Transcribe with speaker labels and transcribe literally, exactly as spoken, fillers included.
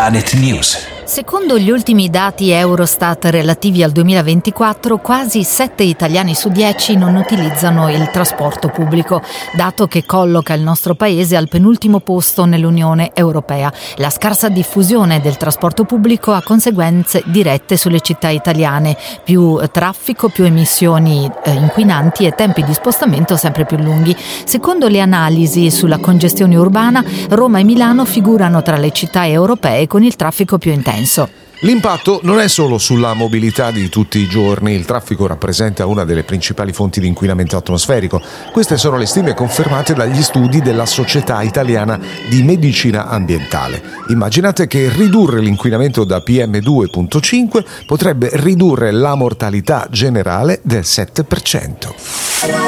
Speaker 1: Planet News.
Speaker 2: Secondo gli ultimi dati Eurostat relativi al duemilaventiquattro, quasi sette italiani su dieci non utilizzano il trasporto pubblico, dato che colloca il nostro paese al penultimo posto nell'Unione Europea. La scarsa diffusione del trasporto pubblico ha conseguenze dirette sulle città italiane: più traffico, più emissioni eh, inquinanti e tempi di spostamento sempre più lunghi. Secondo le analisi sulla congestione urbana, Roma e Milano figurano tra le città europee con il traffico più intenso.
Speaker 3: L'impatto non è solo sulla mobilità di tutti i giorni. Il traffico rappresenta una delle principali fonti di inquinamento atmosferico. Queste sono le stime confermate dagli studi della Società Italiana di Medicina Ambientale. Immaginate che ridurre l'inquinamento da P M due virgola cinque potrebbe ridurre la mortalità generale del sette per cento.